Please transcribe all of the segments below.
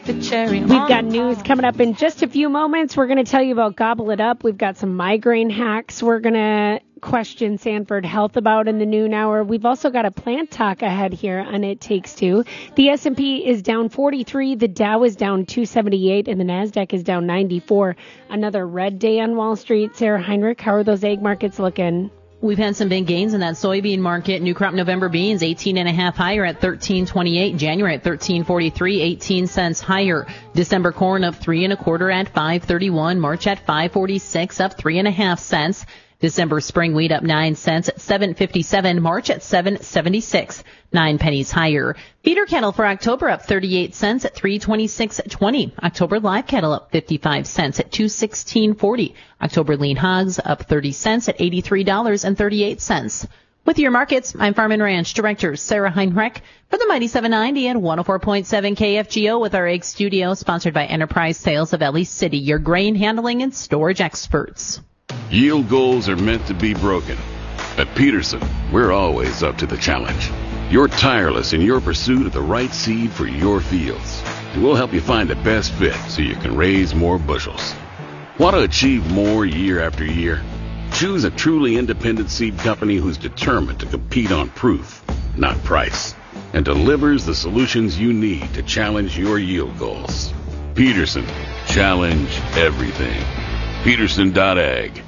the cherry. We've got news coming up in just a few moments. We're going to tell you about Gobble It Up. We've got some migraine hacks we're going to question Sanford Health about in the noon hour. We've also got a plant talk ahead here on It Takes Two. The S&P is down 43, the Dow is down 278, and the NASDAQ is down 94. Another red day on Wall Street. Sarah Heinrich, how are those egg markets looking? We've had some big gains in that soybean market. New crop November beans, 18.5 higher at 13.28. January at 13.43, 18 cents higher. December corn up 3 1/4 at 5.31. March at 5.46, up 3.5 cents. December spring wheat up 9 cents at 7.57. March at 7.76, 9 pennies higher. Feeder cattle for October up 38 cents at 326.20. October live cattle up 55 cents at 216.40. October lean hogs up 30 cents at $83.38. With your markets, I'm Farm and Ranch Director Sarah Heinrich for the Mighty 790 and 104.7 KFGO with our egg studio, sponsored by Enterprise Sales of Ellie City, your grain handling and storage experts. Yield goals are meant to be broken. At Peterson, we're always up to the challenge. You're tireless in your pursuit of the right seed for your fields, and we'll help you find the best fit so you can raise more bushels. Want to achieve more year after year? Choose a truly independent seed company who's determined to compete on proof, not price, and delivers the solutions you need to challenge your yield goals. Peterson, challenge everything. Peterson.ag.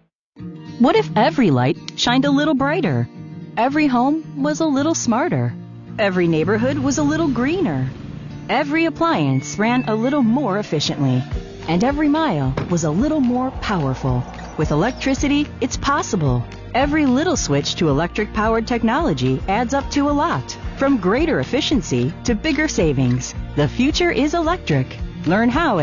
What if every light shined a little brighter? Every home was a little smarter. Every neighborhood was a little greener. Every appliance ran a little more efficiently. And every mile was a little more powerful. With electricity, it's possible. Every little switch to electric-powered technology adds up to a lot. From greater efficiency to bigger savings. The future is electric. Learn how at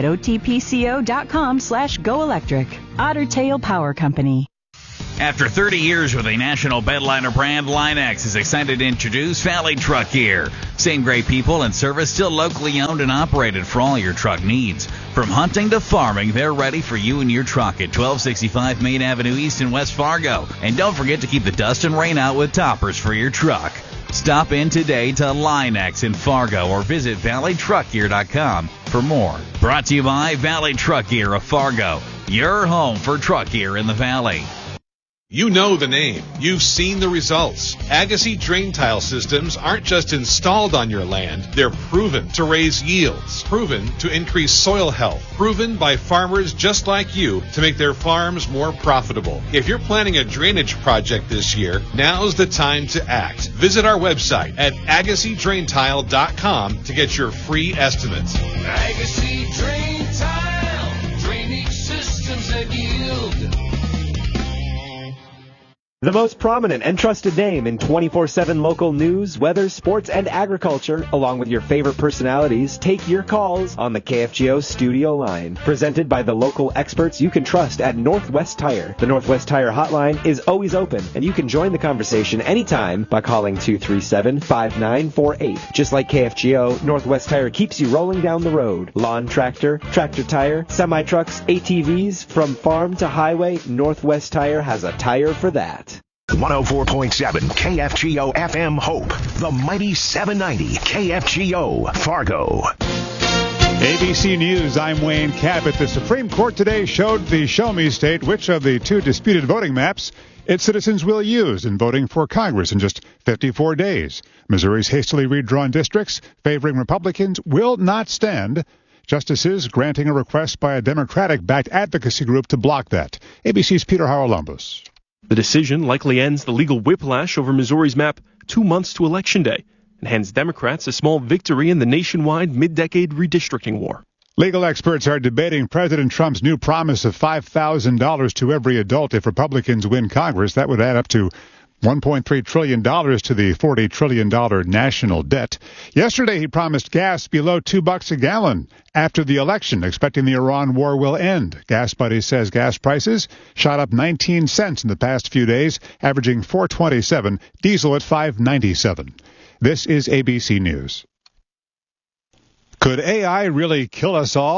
otpco.com/goelectric. Otter Tail Power Company. After 30 years with a national bedliner brand, Line-X is excited to introduce Valley Truck Gear. Same great people and service, still locally owned and operated for all your truck needs. From hunting to farming, they're ready for you and your truck at 1265 Main Avenue East in West Fargo. And don't forget to keep the dust and rain out with toppers for your truck. Stop in today to Line-X in Fargo or visit valleytruckgear.com for more. Brought to you by Valley Truck Gear of Fargo, your home for truck gear in the Valley. You know the name. You've seen the results. Agassi drain tile systems aren't just installed on your land. They're proven to raise yields, proven to increase soil health, proven by farmers just like you to make their farms more profitable. If you're planning a drainage project this year, now's the time to act. Visit our website at AgassiDrainTile.com to get your free estimate. Agassi Drain Tile, drainage systems that yield. The most prominent and trusted name in 24/7 local news, weather, sports, and agriculture, along with your favorite personalities, take your calls on the KFGO studio line. Presented by the local experts you can trust at Northwest Tire. The Northwest Tire hotline is always open, and you can join the conversation anytime by calling 237-5948. Just like KFGO, Northwest Tire keeps you rolling down the road. Lawn tractor, tractor tire, semi-trucks, ATVs, from farm to highway, Northwest Tire has a tire for that. 104.7 KFGO FM Hope, the mighty 790 KFGO Fargo. ABC News, I'm Wayne Cabot. The Supreme Court today showed the Show Me State which of the two disputed voting maps its citizens will use in voting for Congress in just 54 days. Missouri's hastily redrawn districts favoring Republicans will not stand. Justices granting a request by a Democratic-backed advocacy group to block that. ABC's Peter Haralambos. The decision likely ends the legal whiplash over Missouri's map 2 months to Election Day and hands Democrats a small victory in the nationwide mid-decade redistricting war. Legal experts are debating President Trump's new promise of $5,000 to every adult if Republicans win Congress. That would add up to $1.3 trillion to the $40 trillion national debt. Yesterday, he promised gas below $2 a gallon after the election, expecting the Iran war will end. Gas Buddy says gas prices shot up 19 cents in the past few days, averaging $4.27, diesel at $5.97. This is ABC News. Could AI really kill us all?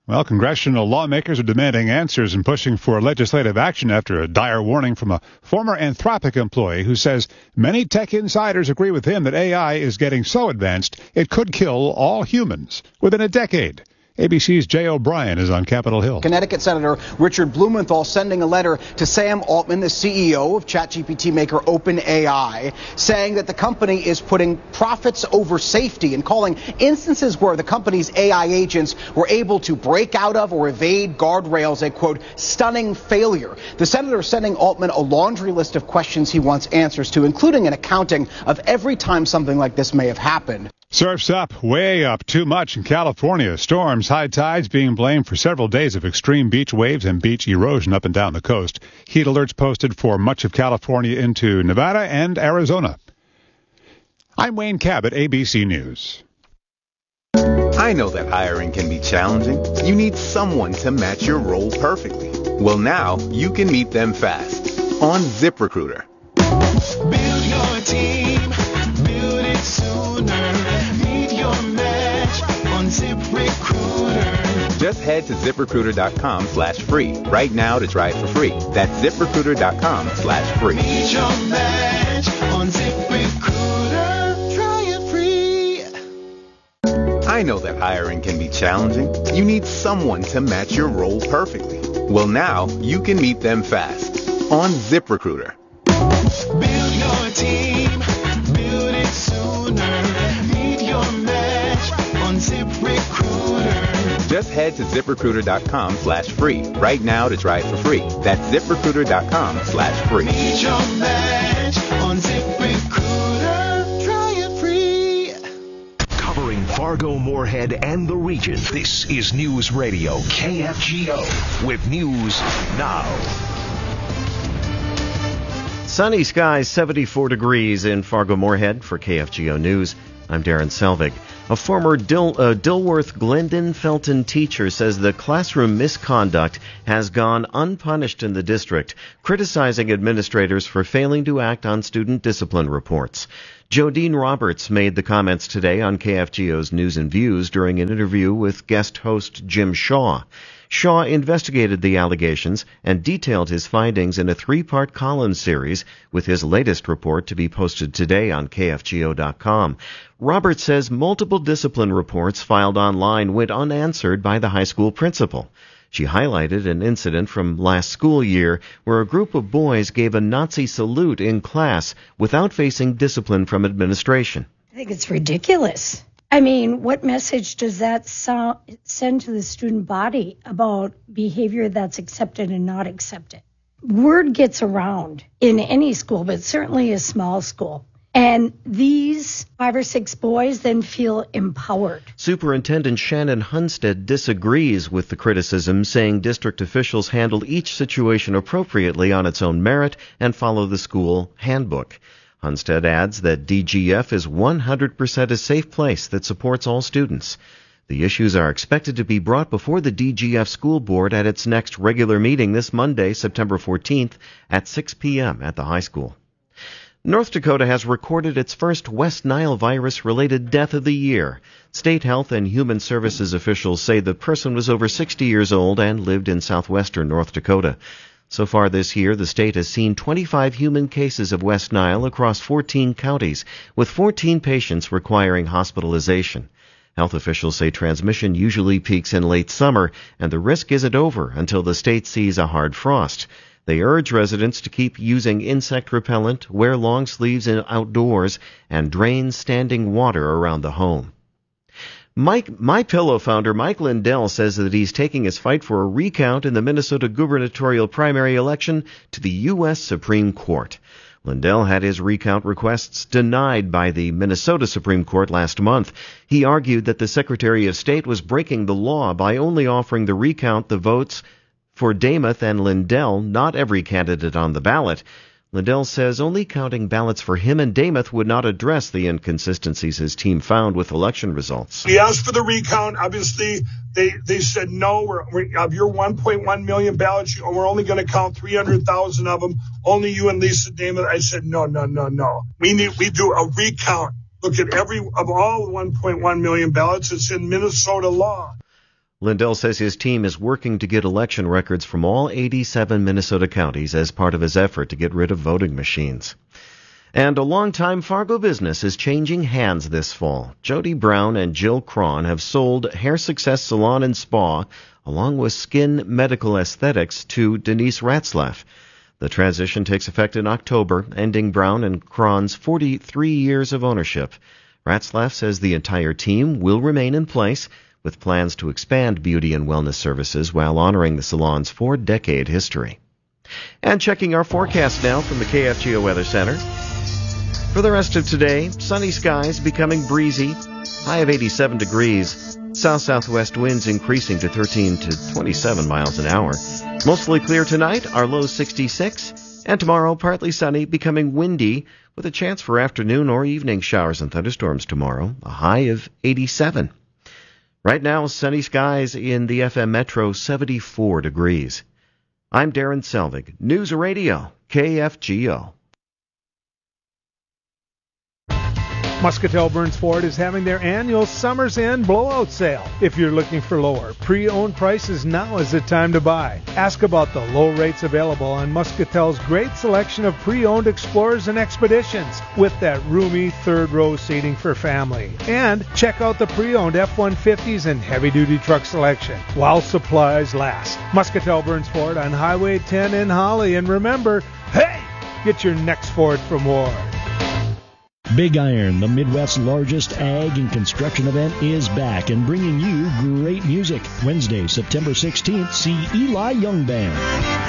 Well, congressional lawmakers are demanding answers and pushing for legislative action after a dire warning from a former Anthropic employee who says many tech insiders agree with him that AI is getting so advanced it could kill all humans within a decade. ABC's Jay O'Brien is on Capitol Hill. Connecticut Senator Richard Blumenthal sending a letter to Sam Altman, the CEO of ChatGPT maker OpenAI, saying that the company is putting profits over safety and calling instances where the company's AI agents were able to break out of or evade guardrails a, quote, stunning failure. The senator is sending Altman a laundry list of questions he wants answers to, including an accounting of every time something like this may have happened. Surf's up, way up, too much in California. Storms, high tides being blamed for several days of extreme beach waves and beach erosion up and down the coast. Heat alerts posted for much of California into Nevada and Arizona. I'm Wayne Cabot, ABC News. I know that hiring can be challenging. You need someone to match your role perfectly. Well, now you can meet them fast on ZipRecruiter. Build your team, build it sooner. Meet your match on ZipRecruiter. Just head to ZipRecruiter.com/free right now to try it for free. That's ZipRecruiter.com/free. Meet your match on ZipRecruiter. Try it free. I know that hiring can be challenging. You need someone to match your role perfectly. Well, now you can meet them fast on ZipRecruiter. Build your team, build it sooner. Meet your match on ZipRecruiter. Just head to ZipRecruiter.com/free right now to try it for free. That's ZipRecruiter.com/free. Meet your match on ZipRecruiter. Try it free. Covering Fargo, Moorhead, and the region, this is News Radio KFGO with News Now. Sunny skies, 74 degrees in Fargo-Moorhead. For KFGO News, I'm Darren Selvig. A former Dilworth Glendon Felton teacher says the classroom misconduct has gone unpunished in the district, criticizing administrators for failing to act on student discipline reports. Jodine Roberts made the comments today on KFGO's News and Views during an interview with guest host Jim Shaw. Shaw investigated the allegations and detailed his findings in a 3-part column series, with his latest report to be posted today on KFGO.com. Roberts says multiple discipline reports filed online went unanswered by the high school principal. She highlighted an incident from last school year where a group of boys gave a Nazi salute in class without facing discipline from administration. I think it's ridiculous. I mean, what message does that send to the student body about behavior that's accepted and not accepted? Word gets around in any school, but certainly a small school. And these 5 or 6 boys then feel empowered. Superintendent Shannon Hunstead disagrees with the criticism, saying district officials handle each situation appropriately on its own merit and follow the school handbook. Hunstead adds that DGF is 100% a safe place that supports all students. The issues are expected to be brought before the DGF School Board at its next regular meeting this Monday, September 14th at 6 p.m. at the high school. North Dakota has recorded its first West Nile virus-related death of the year. State Health and Human Services officials say the person was over 60 years old and lived in southwestern North Dakota. So far this year, the state has seen 25 human cases of West Nile across 14 counties, with 14 patients requiring hospitalization. Health officials say transmission usually peaks in late summer, and the risk isn't over until the state sees a hard frost. They urge residents to keep using insect repellent, wear long sleeves outdoors, and drain standing water around the home. MyPillow founder Mike Lindell says that he's taking his fight for a recount in the Minnesota gubernatorial primary election to the U.S. Supreme Court. Lindell had his recount requests denied by the Minnesota Supreme Court last month. He argued that the Secretary of State was breaking the law by only offering the recount the votes for Demuth and Lindell, not every candidate on the ballot. Lindell says only counting ballots for him and Demuth would not address the inconsistencies his team found with election results. We asked for the recount. Obviously, they said, no, of your 1.1 million ballots, we're only going to count 300,000 of them. Only you and Lisa Demuth. I said, no. We do a recount. Look at of all 1.1 million ballots. It's in Minnesota law. Lindell says his team is working to get election records from all 87 Minnesota counties as part of his effort to get rid of voting machines. And a longtime Fargo business is changing hands this fall. Jody Brown and Jill Cron have sold Hair Success Salon and Spa, along with Skin Medical Aesthetics, to Denise Ratzlaff. The transition takes effect in October, ending Brown and Cron's 43 years of ownership. Ratzlaff says the entire team will remain in place, with plans to expand beauty and wellness services while honoring the salon's 4-decade history. And checking our forecast now from the KFGO Weather Center. For the rest of today, sunny skies becoming breezy, high of 87 degrees, south-southwest winds increasing to 13 to 27 miles an hour. Mostly clear tonight, our low 66, and tomorrow partly sunny, becoming windy, with a chance for afternoon or evening showers and thunderstorms tomorrow, a high of 87. Right now, sunny skies in the FM Metro, 74 degrees. I'm Darren Selvig, News Radio, KFGO. Muscatel Burns Ford is having their annual Summer's End blowout sale. If you're looking for lower pre-owned prices, now is the time to buy. Ask about the low rates available on Muscatel's great selection of pre-owned Explorers and Expeditions with that roomy third-row seating for family. And check out the pre-owned F-150s and heavy-duty truck selection while supplies last. Muscatel Burns Ford on Highway 10 in Holly. And remember, hey, get your next Ford from Ward. Big Iron, the Midwest's largest ag and construction event, is back and bringing you great music. Wednesday, September 16th, see Eli Young Band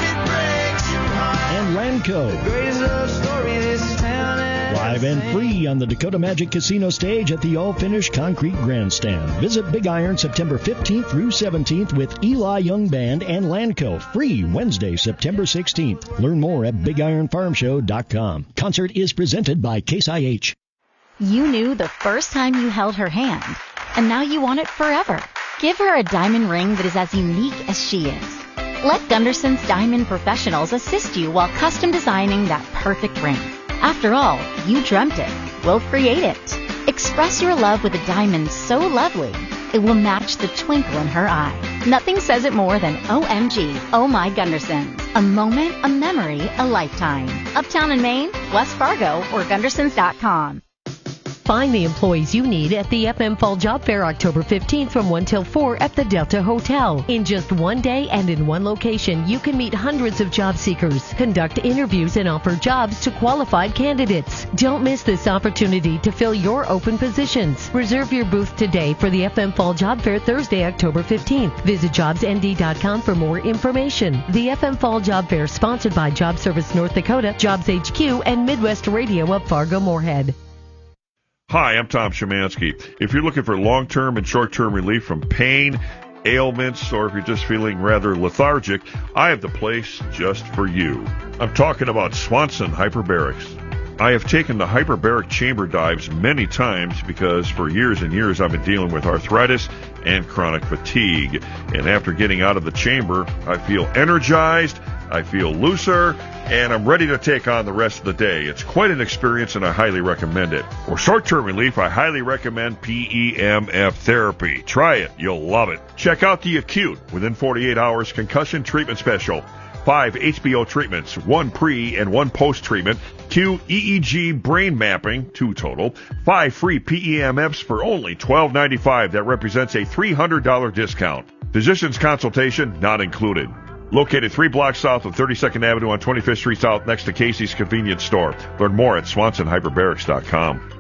and Lanco. Live and free on the Dakota Magic Casino stage at the all-finished concrete grandstand. Visit Big Iron September 15th through 17th with Eli Young Band and Lanco. Free Wednesday, September 16th. Learn more at BigIronFarmShow.com. Concert is presented by Case IH. You knew the first time you held her hand, and now you want it forever. Give her a diamond ring that is as unique as she is. Let Gunderson's Diamond Professionals assist you while custom designing that perfect ring. After all, you dreamt it. We'll create it. Express your love with a diamond so lovely, it will match the twinkle in her eye. Nothing says it more than OMG, Oh My Gundersons. A moment, a memory, a lifetime. Uptown in Maine, West Fargo, or Gundersons.com. Find the employees you need at the FM Fall Job Fair October 15th from 1 till 4 at the Delta Hotel. In just one day and in one location, you can meet hundreds of job seekers, conduct interviews, and offer jobs to qualified candidates. Don't miss this opportunity to fill your open positions. Reserve your booth today for the FM Fall Job Fair Thursday, October 15th. Visit JobsND.com for more information. The FM Fall Job Fair, sponsored by Job Service North Dakota, Jobs HQ, and Midwest Radio of Fargo-Moorhead. Hi, I'm Tom Szymanski. If you're looking for long-term and short-term relief from pain, ailments, or if you're just feeling rather lethargic, I have the place just for you. I'm talking about Swanson Hyperbarics. I have taken the hyperbaric chamber dives many times because for years and years I've been dealing with arthritis and chronic fatigue. And after getting out of the chamber, I feel energized, I feel looser, and I'm ready to take on the rest of the day. It's quite an experience, and I highly recommend it. For short-term relief, I highly recommend PEMF therapy. Try it. You'll love it. Check out the Acute Within 48 Hours Concussion Treatment Special. 5 HBO treatments, 1 pre and 1 post-treatment, 2 EEG brain mapping, 2 total, 5 free PEMFs for only $12.95. That represents a $300 discount. Physician's consultation not included. Located 3 blocks south of 32nd Avenue on 25th Street South next to Casey's Convenience Store. Learn more at SwansonHyperbarics.com.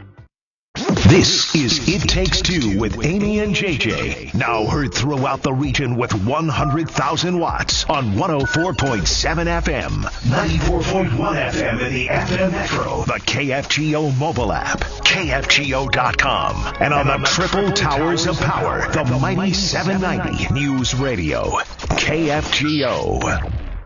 This is It Takes Two with Amy and JJ. Now heard throughout the region with 100,000 watts on 104.7 FM, 94.1 FM in the FM Metro, the KFGO mobile app, KFGO.com, and on the triple towers of power, the mighty 790 News Radio, KFGO.